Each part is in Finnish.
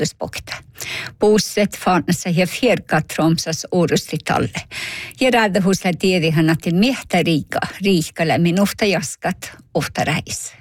kasvuspokta. Puusset faanassa ja fierkatromsas uurusti talle. Ja räädähusla tiedihän, että miehtä riikkalle minuhta jaskat ofta räis.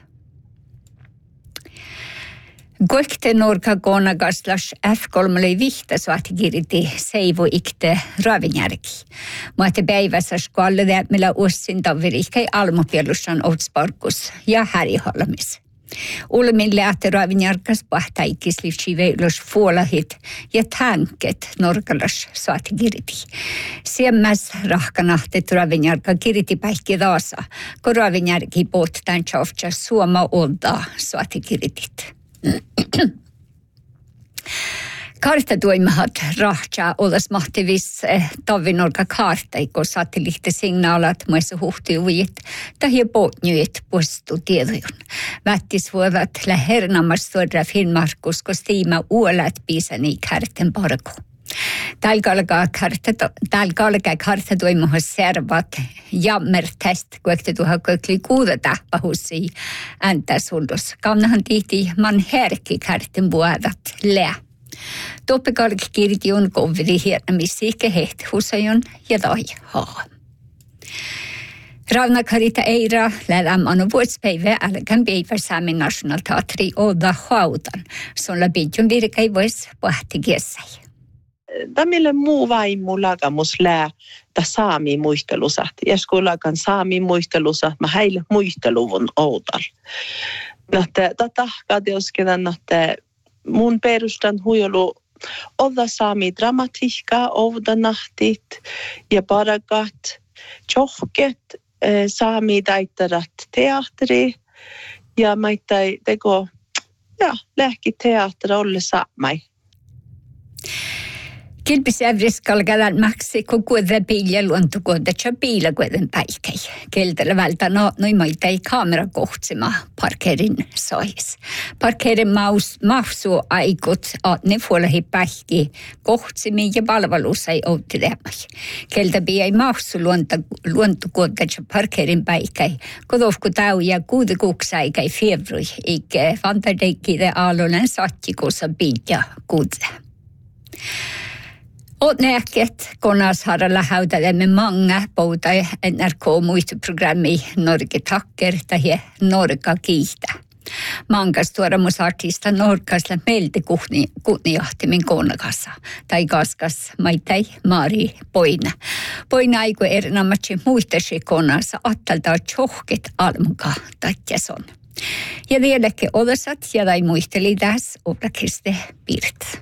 Goikte norka gonagaslas F3 vihtasvaati kiriti seivu ikte ravinjärki. Maate päivässä skvalle millä ussin tavirihkei almopielussan outsparkus ja häriholmis. Ulmin lähti ravinjärkas pahtaikis livsiveilus fuolahit ja tanket norkalas saati kiriti. Siemmäs rahkanahtet ravinjärka kiriti päihki taasa, kun ravinjärki pohtaan tjovtsa suoma oltaa saati kiritit. Kartatuimahat rahtsaa ollas mahtivis tavinorka kartai, kun satelliittisignalat muissa huhtiuvit tai potnyit puistu tiedojon. Vättis voivat lähernammas tuoda filmarkus, kun stiima uolat piisani karten parku. Tälkä kartatuimahat servat jammertest, kun tuoha kökli kuuda tähpähussi ääntäsullus. Kannahan tihti man herki karten vuodat lää. Toppikalk kirti on kovri hiernamissiikke hehti husajon ja tai haa. Ravnakarita eira lädäm anu vuodspäivä älkän päivä Saamen National Teatri Oda hautan. Sulla pidjun virkai vois pahti kiessäi. Tämmöinen muu vaimu lagamus lää ta saami muistelusat. Ja kun lagan saami muistelusat, mä heille muisteluvun Oudal. Tätä katjosketan, että mun perustan huijolu Oda saami dramatiikkaa, Oudanahtit ja parakat, tjohket, saami taittarat teatteri ja maittai teko, lähki teatteri olle saamai. Kilpisävriskal kädän maksi, kun kuitenkin piilä luontokuodet ja piilä kuitenkin päikäi. Keltellä vältä noimaita ei kamera kohtsima parkerin sais. Parkerin mahsu aikut, että ne fuolehi päihki kohtsimi ja palvelus ei outi teemai. Keltä ei mahsu luontokuodet ja parkerin päikäi, kun ofku tau ja kuudekuksaikai fievrui, eikä vantardeikkiä aloinen sattikuussa piilä kuudse. Och näket konas haralla haudalemme många båda NRK-muistoprogrammi Norge takker tai Norga kiitä. Mankas tuoramus artista Norgasla meiltä kuhniahtimin konakassa. Tai kaskas maitai Mari Poina. Poina aiku erinomaisesti muistasi konassa attalta tjohket almuka tatjason. Ja vieläkin odosat ja tai muisteli tässä obrakiste pirt.